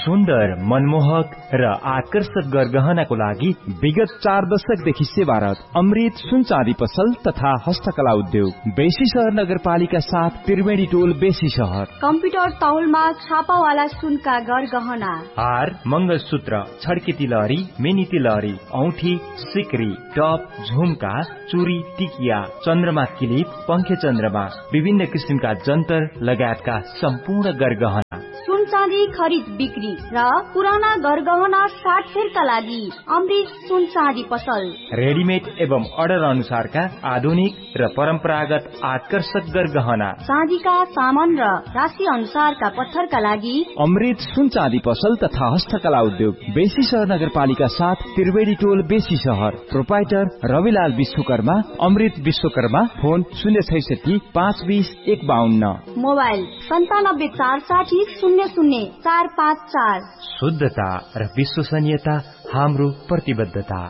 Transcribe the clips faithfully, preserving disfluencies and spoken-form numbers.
सुन्दर, मनमोहक र आकर्षक गरगहनाको लागि विगत चार दशकदेखि सेवारत अमृत सुन चाँदी पसल तथा हस्तकला उद्योग, बेसी शहर नगरपालिका साथ त्रिवेणी टोल, बेसी शहर। कम्प्युटर तौलमा छापावाला सुनका गरगहना, हार, मंगलसूत्र, छड्के तिलहरी, मिनी तिलहरी, औठी, सिक्री, टप, झुमका, चुरी, टिकिया, चन्द्रमा किलिप, पंखे चन्द्रमा, विभिन्न किसिमका जन्तर लगायतका सम्पूर्ण गरगहना। सुन चाँदी खरिद बिक्री र पुराना गरगहना साटफेरका लागि अमृत सुन चाँदी पसल। रेडिमेड एवं अर्डर अनुसारका आधुनिक र परम्परागत आकर्षक गरगहना, चाँदीका सामान र राशि अनुसारका पत्थरका लागि अमृत सुन चाँदी पसल तथा हस्तकला उद्योग, बेसी शहर नगरपालिका साथ त्रिवेणी टोल, बेसी शहर। प्रोपाइटर रविलाल विश्वकर्मा, अमृत विश्वकर्मा। फोन शून्य छैसठी पाँच बीस एक बाहन्न। मोबाइल सन्तानब्बे चार साठी शून्य शून्य चार पाँच चार। शुद्धता र विश्वसनीयता हाम्रो प्रतिबद्धता।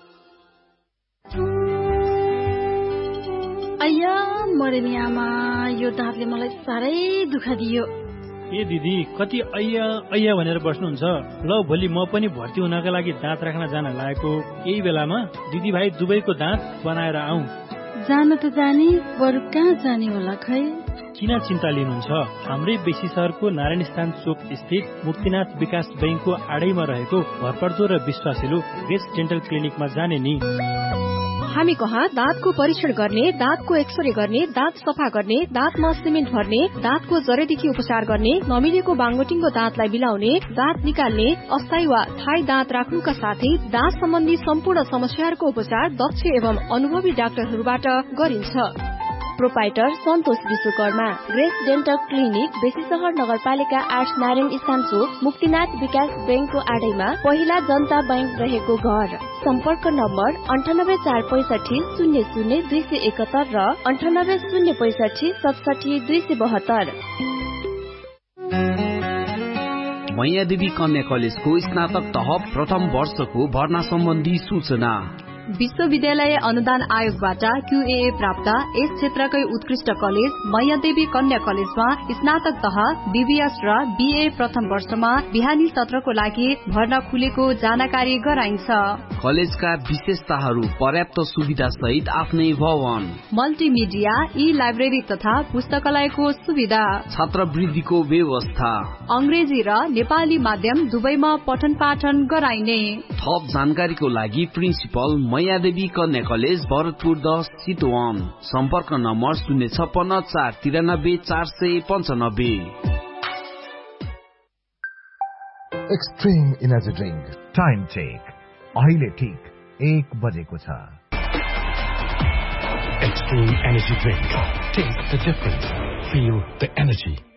अय्या मरेनी आमा, यो दाँतले मलाई साह्रै दुःख दियो। ए दिदी, कति अय्या अय्या भनेर बस्नुहुन्छ? ल भोलि म पनि भर्ती हुनका लागि दाँत राख्न जान लागेको यही बेलामा दिदी भाइ दुबईको दाँत बनाएर आऊ। जान त जाने, बरु कहाँ जाने होला खै? किन चिन्ता लिनुहुन्छ? हाम्रै बेसी शहरको नारायण स्थान चोक स्थित मुक्तिनाथ विकास बैंकको आडैमा रहेको भरपर्दो र विश्वासिलो ग्रेस डेन्टल क्लिनिकमा जाने नि। हामी कहाँ दाँतको परीक्षण गर्ने, दाँतको एक्सरे गर्ने, दाँत सफा गर्ने, दाँतमा सिमेन्ट भर्ने, दाँतको जरेदेखि उपचार गर्ने, नमिलेको बाङ्गोटिङ्गो दाँतलाई मिलाउने, दाँत निकाल्ने, अस्थायी वा थायी दाँत राख्नुका साथै दाँत सम्बन्धी सम्पूर्ण समस्याहरूको उपचार दक्ष एवं अनुभवी डाक्टरहरूबाट गरिन्छ। प्रोपाइटर सन्तोष विश्वकर्मा, ग्रेस डेन्टल क्लिनिक, बेसी शहर नगरपालिका आठ, नारायण स्थान चोक, मुक्तिनाथ विकास बैंकको आडैमा, पहिला जनता बैंक रहेको घर। सम्पर्क नम्बर अन्ठानब्बे चार पैसठी शून्य शून्य दुई सय एकहत्तर र अन्ठानब्बे शून्य पैसठी सतसठी दुई सय बहत्तर। मैयादेवी कन्या कलेजको स्नातक तह प्रथम वर्षको भर्ना सम्बन्धी सूचना। विश्वविद्यालय अनुदान आयोगबाट क्यूए प्राप्त यस क्षेत्रकै उत्कृष्ट कलेज मैयादेवी कन्या कलेजमा स्नातक तह बीबीएस र बीए प्रथम वर्षमा बिहानी सत्रको लागि भर्ना खुलेको जानकारी गराइन्छ। कलेजका विशेषताहरू: पर्याप्त सुविधा सहित आफ्नै भवन, मल्टिमिडिया, ई लाइब्रेरी तथा पुस्तकालयको सुविधा, छात्रवृत्तिको व्यवस्था, अंग्रेजी र नेपाली माध्यम दुवैमा पठन पाठन गराइने। थप जानकारीको लागि प्रिन्सिपल मैयादेवी कन्या कलेज, भरतपुर दस, चितवन। सम्पर्क नम्बर शून्य छप्पन्न चार तिरानब्बे चार सय पञ्चानब्बे। Extreme energy drink time check अहिले ठिक एक बजेको छ। Extreme energy drink. Taste the difference. Feel the energy.